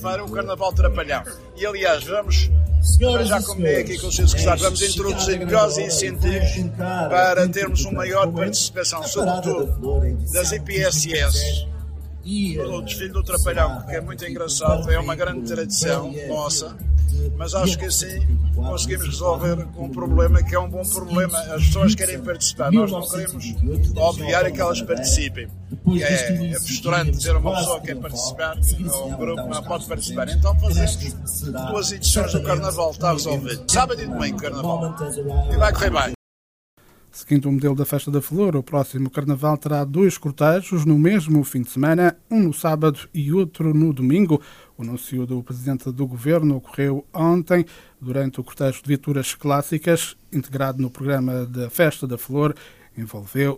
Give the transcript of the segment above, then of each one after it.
quinta-feira o Carnaval Trapalhão. E aliás, vamos, já combinei aqui com o Sr. Secretário, vamos introduzir melhores incentivos para termos uma maior participação, sobretudo das IPSS, o desfile do Trapalhão, que é muito engraçado, é uma grande tradição nossa, mas acho que assim conseguimos resolver um problema que é um bom problema. As pessoas querem participar, nós não queremos obviar que elas participem. É frustrante ter uma pessoa que quer participar, ou um grupo não pode participar. Então fazemos 2 edições do Carnaval, está resolvido. Sábado e domingo, Carnaval. E vai correr bem. Seguindo o modelo da Festa da Flor, o próximo Carnaval terá 2 cortejos no mesmo fim de semana, um no sábado e outro no domingo. O anúncio do Presidente do Governo ocorreu ontem, durante o cortejo de viaturas clássicas, integrado no programa da Festa da Flor, envolveu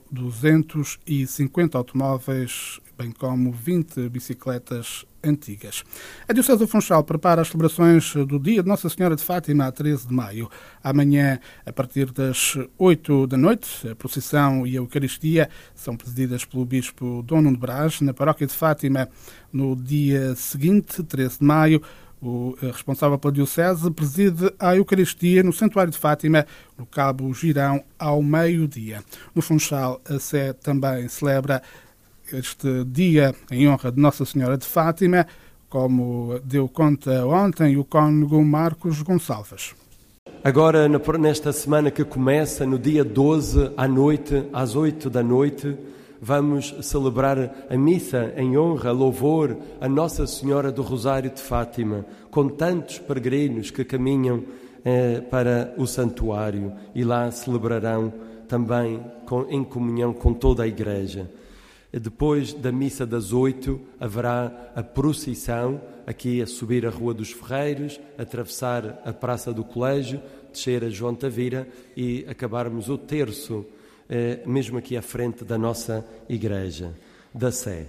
250 automóveis, bem como 20 bicicletas antigas. A Diocese do Funchal prepara as celebrações do Dia de Nossa Senhora de Fátima a 13 de maio. Amanhã, a partir das 8 da noite, a procissão e a Eucaristia são presididas pelo Bispo Dom Nuno Brás, na Paróquia de Fátima. No dia seguinte, 13 de maio, o responsável pela Diocese preside a Eucaristia no Santuário de Fátima, no Cabo Girão, ao meio-dia. No Funchal, a Sé também celebra este dia em honra de Nossa Senhora de Fátima, como deu conta ontem o cônego Marcos Gonçalves. Agora, nesta semana que começa, no dia 12 à noite, às 8 da noite, vamos celebrar a missa em honra, louvor a Nossa Senhora do Rosário de Fátima, com tantos peregrinos que caminham para o santuário e lá celebrarão também em comunhão com toda a Igreja. Depois da missa das 8 haverá a procissão, aqui a subir a Rua dos Ferreiros, atravessar a Praça do Colégio, descer a João Tavira e acabarmos o terço, mesmo aqui à frente da nossa Igreja, da Sé.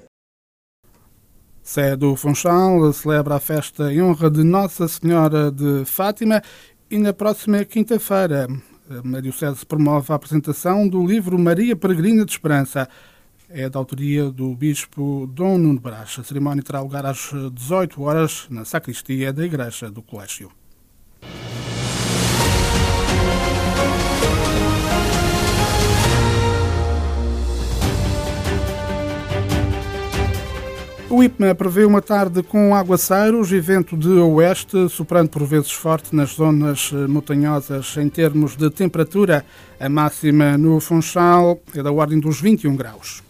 Sé do Funchal celebra a festa em honra de Nossa Senhora de Fátima e na próxima quinta-feira a Diocese promove a apresentação do livro Maria Peregrina de Esperança. É da autoria do Bispo Dom Nuno Brás. A cerimónia terá lugar às 18 horas na sacristia da Igreja do Colégio. O IPMA prevê uma tarde com aguaceiros e vento de oeste, soprando por vezes forte nas zonas montanhosas. Em termos de temperatura, a máxima no Funchal é da ordem dos 21 graus.